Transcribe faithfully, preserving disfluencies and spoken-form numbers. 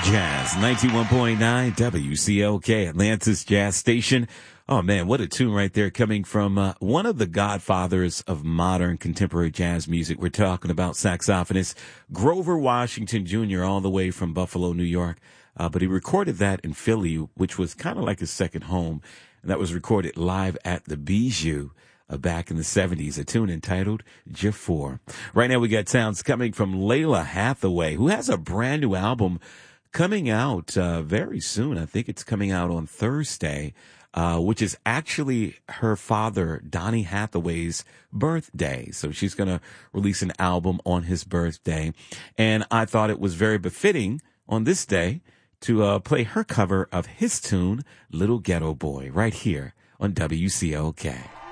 Jazz, ninety-one point nine W C L K, Atlantis Jazz Station. Oh man, what a tune right there coming from uh, one of the godfathers of modern contemporary jazz music. We're talking about saxophonist Grover Washington Junior all the way from Buffalo, New York. Uh, but he recorded that in Philly, which was kind of like his second home. And that was recorded live at the Bijou uh, back in the seventies, a tune entitled Jafar. Right now we got sounds coming from Lalah Hathaway, who has a brand new album coming out uh, very soon. I think it's coming out on Thursday. Uh, which is actually her father, Donny Hathaway's birthday. So she's going to release an album on his birthday. And I thought it was very befitting on this day to uh, play her cover of his tune, Little Ghetto Boy, right here on W C L K.